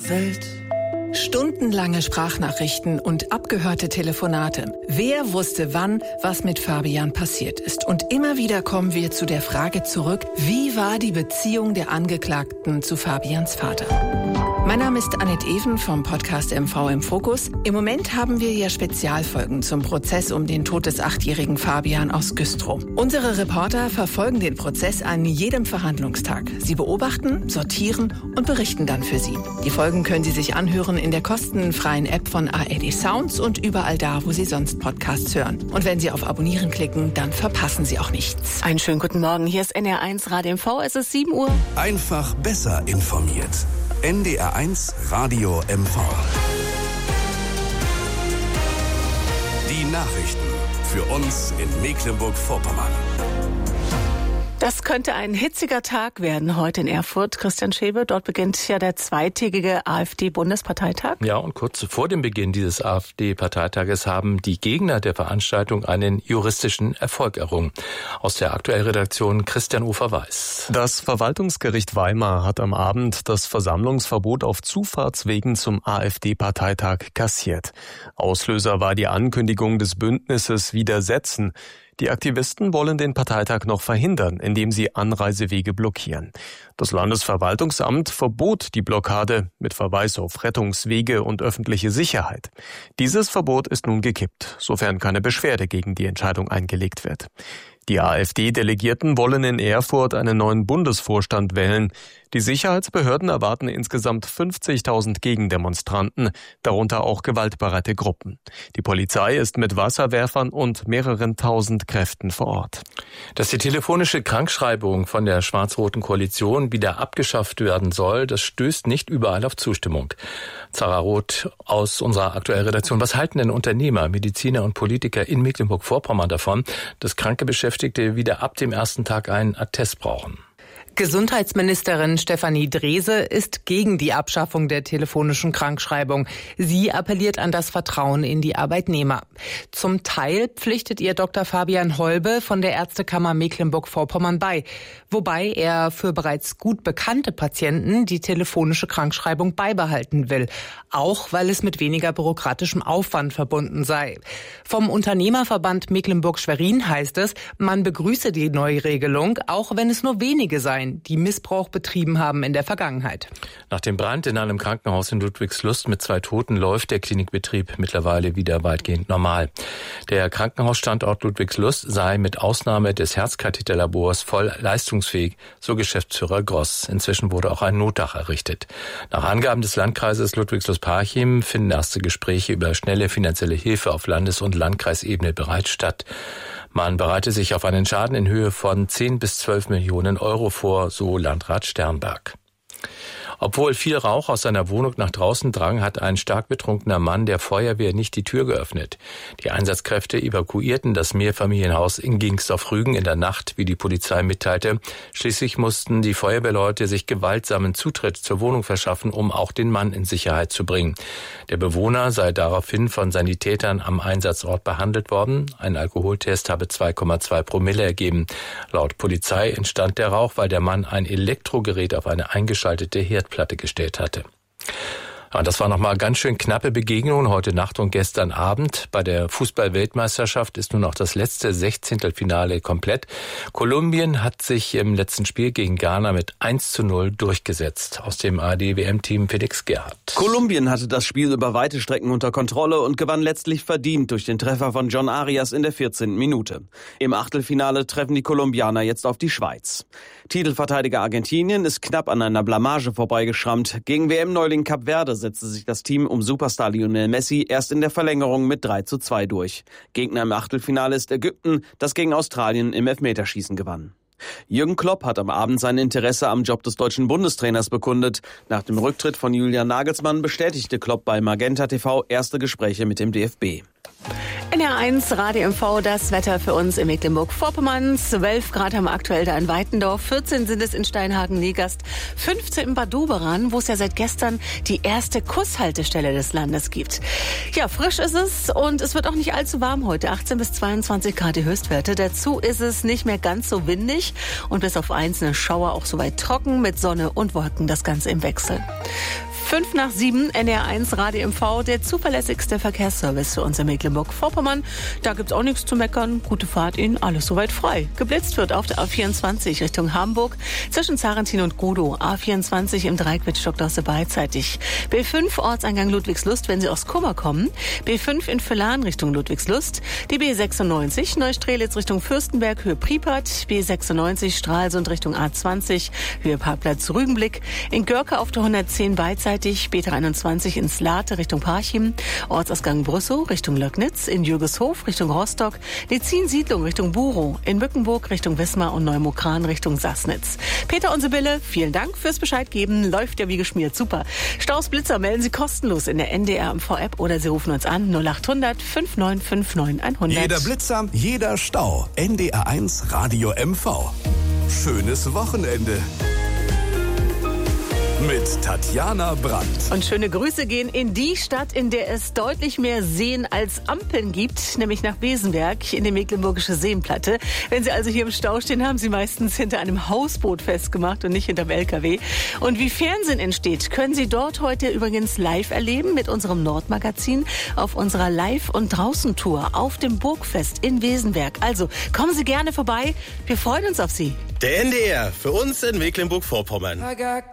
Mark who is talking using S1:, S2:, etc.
S1: Welt. Stundenlange Sprachnachrichten und abgehörte Telefonate. Wer wusste wann, was mit Fabian passiert ist? Und immer wieder kommen wir zu der Frage zurück, wie war die Beziehung der Angeklagten zu Fabians Vater? Mein Name ist Annette Even vom Podcast MV im Fokus. Im Moment haben wir ja Spezialfolgen zum Prozess um den Tod des 8-jährigen Fabian aus Güstrow. Unsere Reporter verfolgen den Prozess an jedem Verhandlungstag. Sie beobachten, sortieren und berichten dann für Sie. Die Folgen können Sie sich anhören in der kostenfreien App von ARD Sounds und überall da, wo Sie sonst Podcasts hören. Und wenn Sie auf Abonnieren klicken, dann verpassen Sie auch nichts.
S2: Einen schönen guten Morgen. Hier ist NR1 Radio MV. Es ist 7 Uhr.
S3: Einfach besser informiert. NDR1 Radio MV. Die Nachrichten für uns in Mecklenburg-Vorpommern.
S2: Das könnte ein hitziger Tag werden heute in Erfurt. Christian Schäbe, dort beginnt ja der zweitägige AfD-Bundesparteitag.
S4: Ja, und kurz vor dem Beginn dieses AfD-Parteitages haben die Gegner der Veranstaltung einen juristischen Erfolg errungen. Aus der Aktuellredaktion Christian Ufer-Weiß.
S5: Das Verwaltungsgericht Weimar hat am Abend das Versammlungsverbot auf Zufahrtswegen zum AfD-Parteitag kassiert. Auslöser war die Ankündigung des Bündnisses Widersetzen. Die Aktivisten wollen den Parteitag noch verhindern, indem sie Anreisewege blockieren. Das Landesverwaltungsamt verbot die Blockade mit Verweis auf Rettungswege und öffentliche Sicherheit. Dieses Verbot ist nun gekippt, sofern keine Beschwerde gegen die Entscheidung eingelegt wird. Die AfD-Delegierten wollen in Erfurt einen neuen Bundesvorstand wählen. Die Sicherheitsbehörden erwarten insgesamt 50.000 Gegendemonstranten, darunter auch gewaltbereite Gruppen. Die Polizei ist mit Wasserwerfern und mehreren tausend Kräften vor Ort.
S4: Dass die telefonische Krankschreibung von der schwarz-roten Koalition wieder abgeschafft werden soll, das stößt nicht überall auf Zustimmung. Zara Roth aus unserer Aktuellredaktion. Was halten denn Unternehmer, Mediziner und Politiker in Mecklenburg-Vorpommern davon, dass kranke Beschäftigte wieder ab dem ersten Tag einen Attest brauchen?
S6: Gesundheitsministerin Stefanie Drese ist gegen die Abschaffung der telefonischen Krankschreibung. Sie appelliert an das Vertrauen in die Arbeitnehmer. Zum Teil pflichtet ihr Dr. Fabian Holbe von der Ärztekammer Mecklenburg-Vorpommern bei, wobei er für bereits gut bekannte Patienten die telefonische Krankschreibung beibehalten will, auch weil es mit weniger bürokratischem Aufwand verbunden sei. Vom Unternehmerverband Mecklenburg-Schwerin heißt es, man begrüße die Neuregelung, auch wenn es nur wenige seien, die Missbrauch betrieben haben in der Vergangenheit.
S4: Nach dem Brand in einem Krankenhaus in Ludwigslust mit 2 Toten läuft der Klinikbetrieb mittlerweile wieder weitgehend normal. Der Krankenhausstandort Ludwigslust sei mit Ausnahme des Herzkatheterlabors voll leistungsfähig, so Geschäftsführer Gross. Inzwischen wurde auch ein Notdach errichtet. Nach Angaben des Landkreises Ludwigslust-Parchim finden erste Gespräche über schnelle finanzielle Hilfe auf Landes- und Landkreisebene bereits statt. Man bereite sich auf einen Schaden in Höhe von 10 bis 12 Millionen Euro vor, so Landrat Sternberg. Obwohl viel Rauch aus seiner Wohnung nach draußen drang, hat ein stark betrunkener Mann der Feuerwehr nicht die Tür geöffnet. Die Einsatzkräfte evakuierten das Mehrfamilienhaus in Gingsdorf-Rügen in der Nacht, wie die Polizei mitteilte. Schließlich mussten die Feuerwehrleute sich gewaltsamen Zutritt zur Wohnung verschaffen, um auch den Mann in Sicherheit zu bringen. Der Bewohner sei daraufhin von Sanitätern am Einsatzort behandelt worden. Ein Alkoholtest habe 2,2 Promille ergeben. Laut Polizei entstand der Rauch, weil der Mann ein Elektrogerät auf eine eingeschaltete Herdplatte gestellt hatte. Ja, das war nochmal ganz schön knappe Begegnungen heute Nacht und gestern Abend. Bei der Fußball-Weltmeisterschaft ist nun auch das letzte 16. komplett. Kolumbien hat sich im letzten Spiel gegen Ghana mit 1:0 durchgesetzt. Aus dem ARD-WM-Team Felix Gerhardt.
S7: Kolumbien hatte das Spiel über weite Strecken unter Kontrolle und gewann letztlich verdient durch den Treffer von John Arias in der 14. Minute. Im Achtelfinale treffen die Kolumbianer jetzt auf die Schweiz. Titelverteidiger Argentinien ist knapp an einer Blamage vorbeigeschrammt. Gegen WM-Neuling Kap Verde setzte sich das Team um Superstar Lionel Messi erst in der Verlängerung mit 3:2 durch. Gegner im Achtelfinale ist Ägypten, das gegen Australien im Elfmeterschießen gewann. Jürgen Klopp hat am Abend sein Interesse am Job des deutschen Bundestrainers bekundet. Nach dem Rücktritt von Julian Nagelsmann bestätigte Klopp bei Magenta TV erste Gespräche mit dem DFB.
S2: NR1 Radio MV, das Wetter für uns in Mecklenburg-Vorpommern. 12 Grad haben wir aktuell da in Weitendorf, 14 sind es in Steinhagen-Negast, 15 in Bad Doberan, wo es ja seit gestern die erste Kusshaltestelle des Landes gibt. Ja, frisch ist es und es wird auch nicht allzu warm heute, 18 bis 22 Grad die Höchstwerte. Dazu ist es nicht mehr ganz so windig und bis auf einzelne Schauer auch soweit trocken mit Sonne und Wolken, das Ganze im Wechsel. 5:05, NDR1 Radio MV, der zuverlässigste Verkehrsservice für uns in Mecklenburg-Vorpommern. Da gibt's auch nichts zu meckern. Gute Fahrt Ihnen, alles soweit frei. Geblitzt wird auf der A24 Richtung Hamburg zwischen Zarentin und Godow. A24 im Dreieck mit Stockdorse beidseitig. B5 Ortseingang Ludwigslust, wenn Sie aus Kummer kommen. B5 in Villahn Richtung Ludwigslust. Die B96 Neustrelitz Richtung Fürstenberg, Höhe Priepert. B96 Stralsund Richtung A20, Höhe Parkplatz Rügenblick. In Görke auf der 110 beidseitig. B21 ins Late Richtung Parchim. Ortsausgang Brüssow Richtung Löcknitz. In Jürgeshof Richtung Rostock. Lezin-Siedlung Richtung Burow. In Mückenburg Richtung Wismar und Neumokran Richtung Sassnitz. Peter und Sibylle, vielen Dank fürs Bescheid geben. Läuft ja wie geschmiert. Super. Staus, Blitzer melden Sie kostenlos in der NDR MV-App oder Sie rufen uns an 0800 5959 100.
S3: Jeder Blitzer, jeder Stau. NDR1 Radio MV. Schönes Wochenende. Mit Tatjana Brandt.
S2: Und schöne Grüße gehen in die Stadt, in der es deutlich mehr Seen als Ampeln gibt, nämlich nach Besenberg in die Mecklenburgische Seenplatte. Wenn Sie also hier im Stau stehen, haben Sie meistens hinter einem Hausboot festgemacht und nicht hinterm LKW. Und wie Fernsehen entsteht, können Sie dort heute übrigens live erleben mit unserem Nordmagazin auf unserer Live- und Draußen-Tour auf dem Burgfest in Besenberg. Also kommen Sie gerne vorbei. Wir freuen uns auf Sie.
S8: Der NDR für uns in Mecklenburg-Vorpommern.